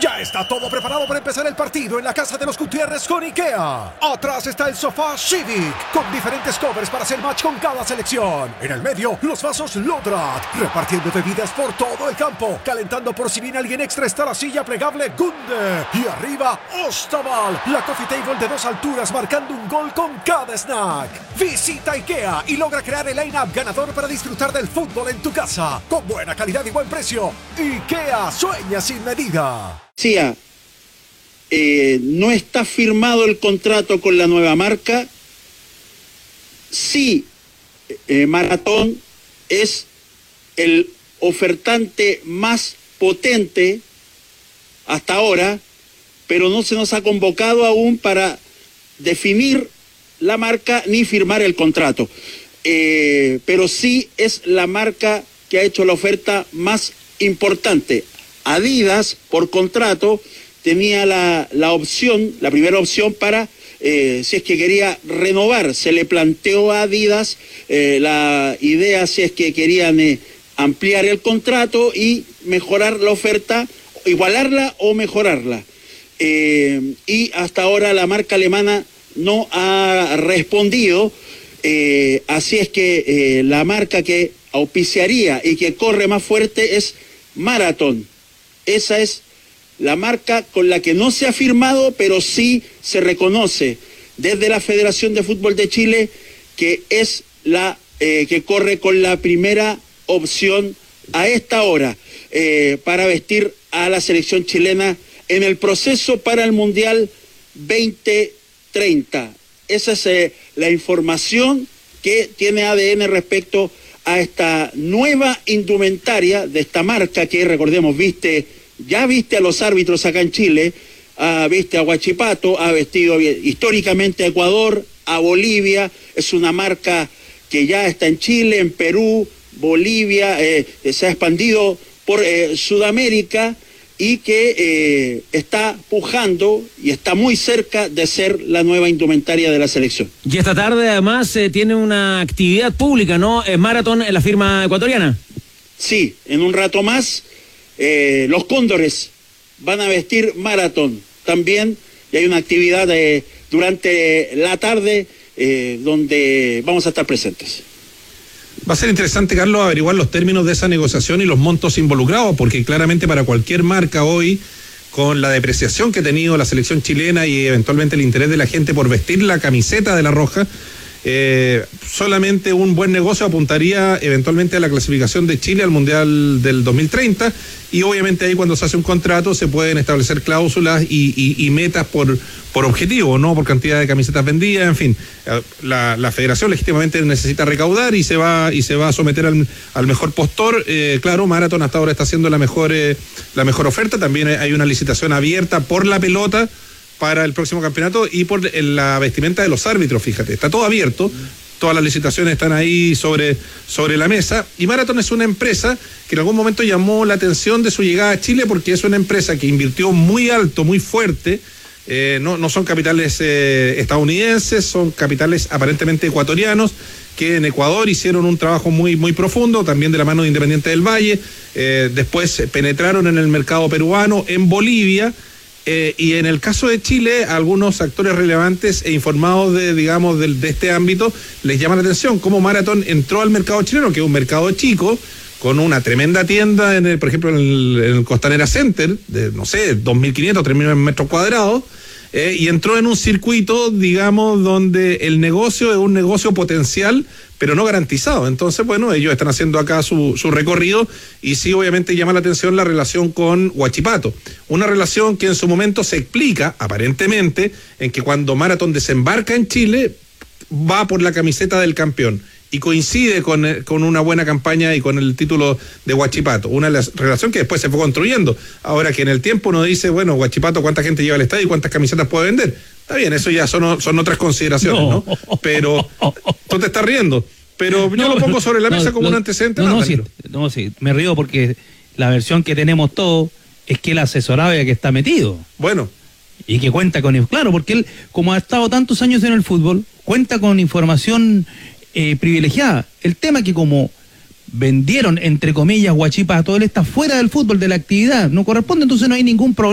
Ya está todo preparado para empezar el partido en la casa de los Gutiérrez con IKEA. Atrás está el sofá Civic, con diferentes covers para hacer match con cada selección. En el medio, los vasos Lodrat, repartiendo bebidas por todo el campo. Calentando por si viene alguien extra está la silla plegable Gunde. Y arriba, Ostaval, la coffee table de 2 alturas marcando un gol con cada snack. Visita IKEA y logra crear el line-up ganador para disfrutar del fútbol en tu casa. Con buena calidad y buen precio. IKEA sueña sin medida. No está firmado el contrato con la nueva marca. Sí, Maratón es el ofertante más potente hasta ahora, pero no se nos ha convocado aún para definir la marca ni firmar el contrato. Pero sí es la marca que ha hecho la oferta más importante. Adidas, por contrato, tenía la primera opción para, si es que quería renovar. Se le planteó a Adidas la idea, si es que querían ampliar el contrato y mejorar la oferta, igualarla o mejorarla. Y hasta ahora la marca alemana no ha respondido, así es que la marca que auspiciaría y que corre más fuerte es Marathon. Esa es la marca con la que no se ha firmado, pero sí se reconoce desde la Federación de Fútbol de Chile que es la que corre con la primera opción a esta hora para vestir a la selección chilena en el proceso para el Mundial 2030. Esa es la información que tiene ADN respecto a esta nueva indumentaria de esta marca que, recordemos, ya viste a los árbitros acá en Chile, viste a Huachipato, ha vestido históricamente a Ecuador, a Bolivia. Es una marca que ya está en Chile, en Perú, Bolivia, se ha expandido por Sudamérica y que está pujando y está muy cerca de ser la nueva indumentaria de la selección. Y esta tarde además tiene una actividad pública, ¿no? Maratón en la firma ecuatoriana. Sí, en un rato más los Cóndores van a vestir Maratón también, y hay una actividad durante la tarde donde vamos a estar presentes. Va a ser interesante, Carlos, averiguar los términos de esa negociación y los montos involucrados, porque claramente para cualquier marca hoy, con la depreciación que ha tenido la selección chilena y eventualmente el interés de la gente por vestir la camiseta de la Roja, solamente un buen negocio apuntaría eventualmente a la clasificación de Chile al Mundial del 2030, y obviamente ahí cuando se hace un contrato se pueden establecer cláusulas y metas por objetivo, no por cantidad de camisetas vendidas, en fin. La federación legítimamente necesita recaudar y se va a someter al mejor postor. Claro, Marathon hasta ahora está haciendo la mejor oferta. También hay una licitación abierta por la pelota para el próximo campeonato y por la vestimenta de los árbitros, fíjate, está todo abierto, todas las licitaciones están ahí sobre la mesa, y Marathon es una empresa que en algún momento llamó la atención de su llegada a Chile, porque es una empresa que invirtió muy alto, muy fuerte, no son capitales estadounidenses, son capitales aparentemente ecuatorianos, que en Ecuador hicieron un trabajo muy, muy profundo, también de la mano de Independiente del Valle, después penetraron en el mercado peruano, en Bolivia. Y en el caso de Chile, algunos actores relevantes e informados de este ámbito les llama la atención cómo Marathon entró al mercado chileno, que es un mercado chico, con una tremenda tienda, por ejemplo, en el Costanera Center, de, 2.500, 3.000 metros cuadrados, y entró en un circuito, donde el negocio es un negocio potencial, pero no garantizado. Entonces, bueno, ellos están haciendo acá su recorrido, y sí, obviamente llama la atención la relación con Huachipato. Una relación que en su momento se explica, aparentemente, en que cuando Marathon desembarca en Chile, va por la camiseta del campeón. Y coincide con una buena campaña y con el título de Huachipato. Una relación que después se fue construyendo. Ahora que en el tiempo uno dice, bueno, Huachipato, ¿cuánta gente lleva al estadio y cuántas camisetas puede vender? Está bien, eso ya son otras consideraciones, ¿no? Pero tú te estás riendo. Pero yo lo pongo sobre la mesa como un antecedente. Sí, me río porque la versión que tenemos todos es que él asesoraba y que está metido. Bueno. Y que cuenta con... Claro, porque él, como ha estado tantos años en el fútbol, cuenta con información privilegiada. El tema es que como vendieron, entre comillas, Huachipato, él está fuera del fútbol, de la actividad, no corresponde, entonces no hay ningún problema.